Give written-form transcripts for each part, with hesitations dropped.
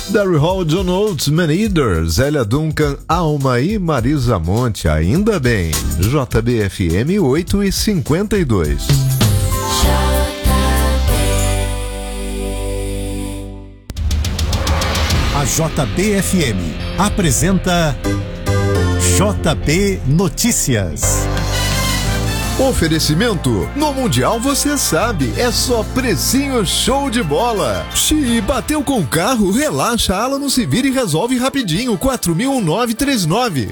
Darry Hall, John Oates, Man Eaters, Zélia Duncan, Alma e Marisa Monte, ainda bem. JBFM 8h52. A JBFM apresenta JB Notícias. Oferecimento, no Mundial você sabe, é só precinho show de bola. Xi, bateu com o carro, relaxa, Alano se vira e resolve rapidinho, 4.939.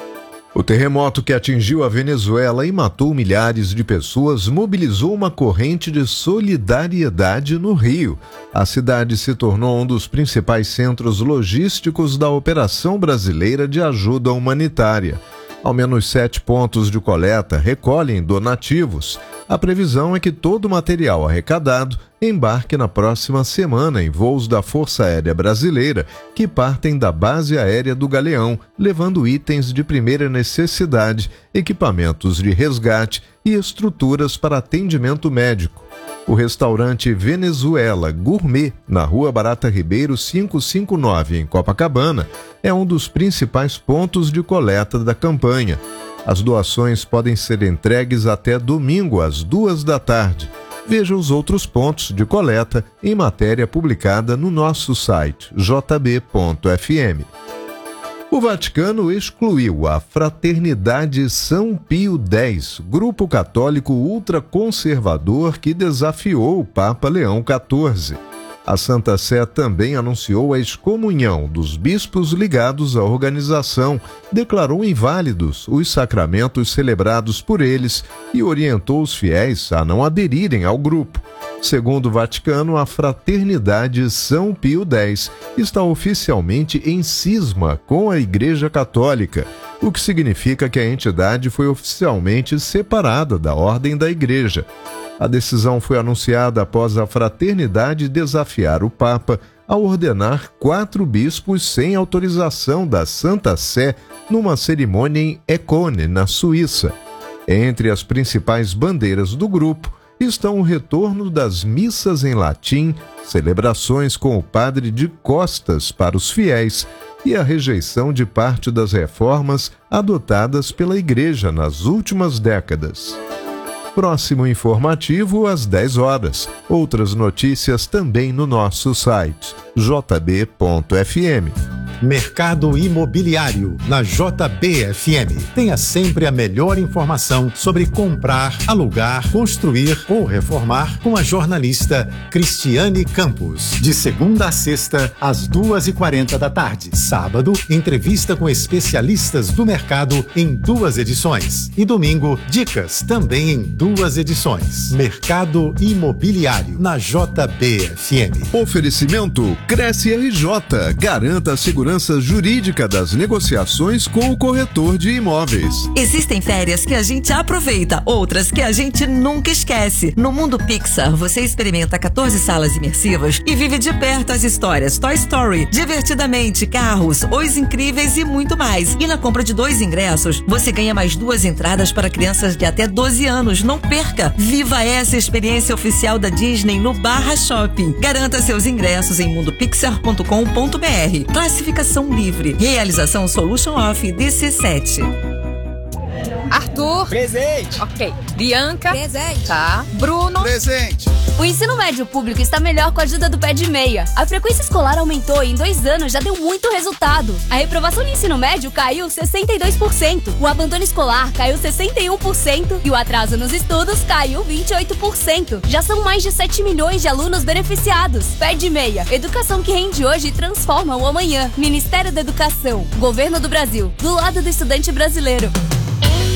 O terremoto que atingiu a Venezuela e matou milhares de pessoas mobilizou uma corrente de solidariedade no Rio. A cidade se tornou um dos principais centros logísticos da operação brasileira de ajuda humanitária. Ao menos 7 pontos de coleta recolhem donativos. A previsão é que todo o material arrecadado embarque na próxima semana em voos da Força Aérea Brasileira, que partem da Base Aérea do Galeão, levando itens de primeira necessidade, equipamentos de resgate e estruturas para atendimento médico. O restaurante Venezuela Gourmet, na Rua Barata Ribeiro 559, em Copacabana, é um dos principais pontos de coleta da campanha. As doações podem ser entregues até domingo, às 14h. Veja os outros pontos de coleta em matéria publicada no nosso site, jb.fm. O Vaticano excluiu a Fraternidade São Pio X, grupo católico ultraconservador que desafiou o Papa Leão XIV. A Santa Sé também anunciou a excomunhão dos bispos ligados à organização, declarou inválidos os sacramentos celebrados por eles e orientou os fiéis a não aderirem ao grupo. Segundo o Vaticano, a Fraternidade São Pio X está oficialmente em cisma com a Igreja Católica, o que significa que a entidade foi oficialmente separada da Ordem da Igreja. A decisão foi anunciada após a fraternidade desafiar o Papa a ordenar 4 bispos sem autorização da Santa Sé numa cerimônia em Econe, na Suíça. Entre as principais bandeiras do grupo estão o retorno das missas em latim, celebrações com o padre de costas para os fiéis e a rejeição de parte das reformas adotadas pela Igreja nas últimas décadas. Próximo informativo às 10h. Outras notícias também no nosso site, jb.fm. Mercado Imobiliário, na JBFM. Tenha sempre a melhor informação sobre comprar, alugar, construir ou reformar com a jornalista Cristiane Campos. De segunda a sexta, às 2h40. Sábado, entrevista com especialistas do mercado em 2 edições. E domingo, dicas também em 2 edições. Mercado Imobiliário, na JBFM. Oferecimento Cresce RJ. Garanta a segurança jurídica das negociações com o corretor de imóveis. Existem férias que a gente aproveita, outras que a gente nunca esquece. No Mundo Pixar, você experimenta 14 salas imersivas e vive de perto as histórias Toy Story, Divertidamente, Carros, Os Incríveis e muito mais. E na compra de 2 ingressos, você ganha mais 2 entradas para crianças de até 12 anos. Não perca! Viva essa experiência oficial da Disney no Barra Shopping. Garanta seus ingressos em mundopixar.com.br. Classificação livre. Realização Solution Off DC7. Arthur. Presente. Ok. Bianca. Presente. Tá. Bruno. Presente. O ensino médio público está melhor com a ajuda do Pé de Meia. A frequência escolar aumentou e em 2 anos já deu muito resultado. A reprovação no ensino médio caiu 62%. O abandono escolar caiu 61% e o atraso nos estudos caiu 28%. Já são mais de 7 milhões de alunos beneficiados. Pé de Meia. Educação que rende hoje e transforma o amanhã. Ministério da Educação. Governo do Brasil. Do lado do estudante brasileiro.